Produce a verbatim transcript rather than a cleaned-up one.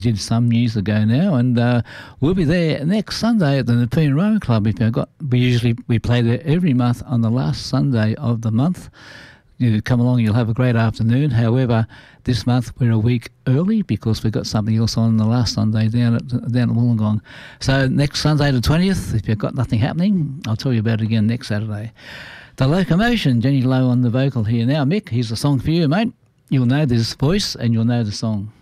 did some years ago now, and uh, we'll be there next Sunday at the Nepean Rowing Club. If you've got, we usually we play there every month on the last Sunday of the month. You come along, you'll have a great afternoon. However, this month we're a week early because we've got something else on the last Sunday down at down at Wollongong. So next Sunday the twentieth, if you've got nothing happening, I'll tell you about it again next Saturday. The Locomotion, Jenny Lowe on the vocal here now. Mick, here's a song for you, mate. You'll know this voice and you'll know the song.